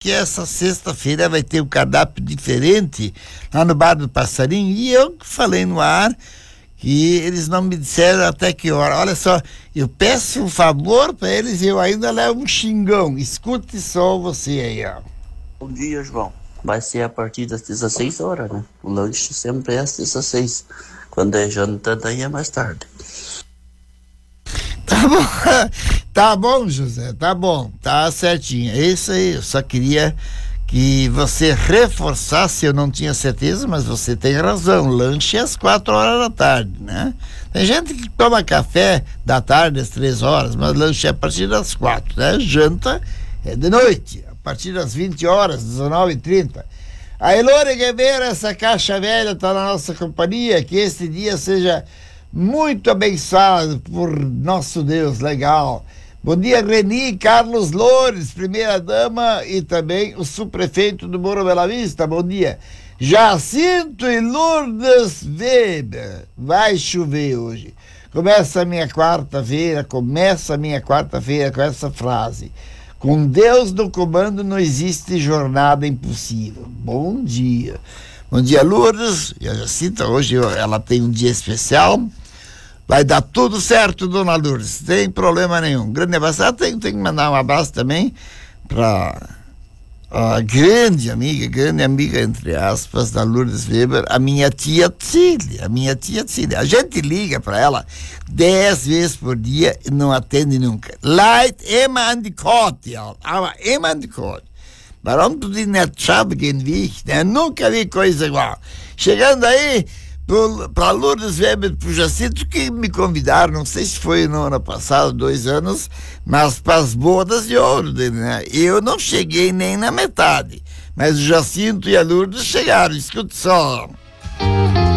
que essa sexta-feira vai ter um cardápio diferente lá no Bar do Passarinho, e eu falei no ar que eles não me disseram até que hora. Olha só, eu peço um favor para eles e eu ainda levo um xingão. Escute só você aí, ó. Bom dia, João. Vai ser a partir das 16 horas, né? O lanche sempre é às 16. Quando é janta, daí é mais tarde. Tá bom, tá bom, José, tá bom, tá certinho. É isso aí, eu só queria que você reforçasse, eu não tinha certeza, mas você tem razão, lanche é às 4 horas da tarde, né? Tem gente que toma café da tarde às 3 horas, mas lanche é a partir das 4, né? Janta é de noite, a partir das 20 horas, 19h30. A Elore Guevara, essa caixa velha está na nossa companhia, que este dia seja muito abençoado por nosso Deus, legal. Bom dia, Reni Carlos Loures, primeira-dama e também o subprefeito do Morro Bela Vista. Bom dia. Jacinto e Lourdes Weber. Vai chover hoje. Começa a minha quarta-feira com essa frase: com Deus no comando não existe jornada impossível. Bom dia. Bom dia, Lourdes. E a Jacinta, hoje ela tem um dia especial. Vai dar tudo certo, dona Lourdes, sem problema nenhum. Grande abraço. Tem que mandar um abraço também para a grande amiga, entre aspas, da Lourdes Weber, a minha tia Cília. A gente liga para ela 10 vezes por dia e não atende nunca. Leid immer an die Korte, aber immer an die Korte. Warum du die nicht schaffen wie ich? Né? Nunca vi coisa igual. Chegando aí para Lourdes Weber, para o Jacinto, que me convidaram, não sei se foi no ano passado, 2 anos, mas para as bodas de ouro dele, né? Eu não cheguei nem na metade, mas o Jacinto e a Lourdes chegaram. Escute só.